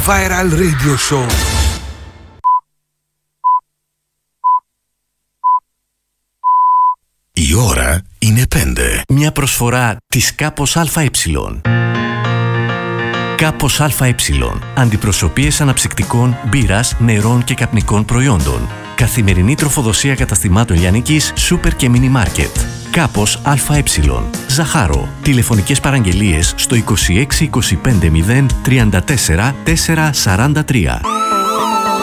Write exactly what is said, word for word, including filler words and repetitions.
Viral Radio Show. Η ώρα είναι πέντε. Μια προσφορά της Κάπος ΑΕ. Κάπος ΑΕ. Αντιπροσωπείες αναψυκτικών, μπύρας, νερών και καπνικών προϊόντων. Καθημερινή τροφοδοσία καταστημάτων λιανικής, σούπερ και μίνι μάρκετ. Κάπος ΑΕ. Ζαχάρο. Τηλεφωνικές παραγγελίες στο είκοσι έξι είκοσι πέντε μηδέν τριάντα τέσσερα τετρακόσια σαράντα τρία.